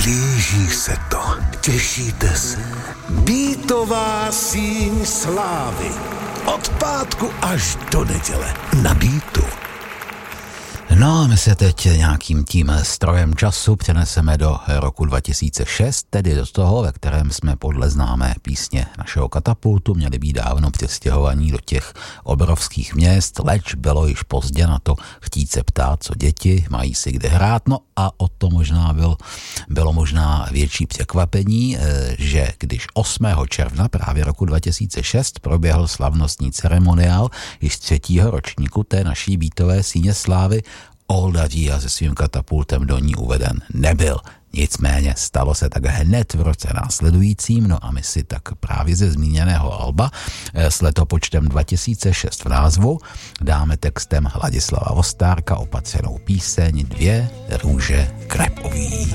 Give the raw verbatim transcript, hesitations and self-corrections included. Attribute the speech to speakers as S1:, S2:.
S1: Blíží se to. Těšíte se? Beatová síň slávy. Od pátku až do neděle. Na Beatu.
S2: No, my se teď nějakým tím strojem času přeneseme do roku dva tisíce šest, tedy do toho, ve kterém jsme podle známé písně našeho Katapultu měli být dávno přestěhovaní do těch obrovských měst, leč bylo již pozdě na to chtít se ptát, co děti mají si kde hrát. No a o to možná byl, bylo možná větší překvapení, že když osmého června právě roku dva tisíce šest proběhl slavnostní ceremoniál již třetího ročníku té naší Beatové síně slávy, Olda Dia se svým Katapultem do ní uveden nebyl. Nicméně stalo se tak hned v roce následujícím, no a my si tak právě ze zmíněného alba s letopočtem dva tisíce šest v názvu dáme textem Ladislava Vostárka opatřenou píseň Dvě růže krepový.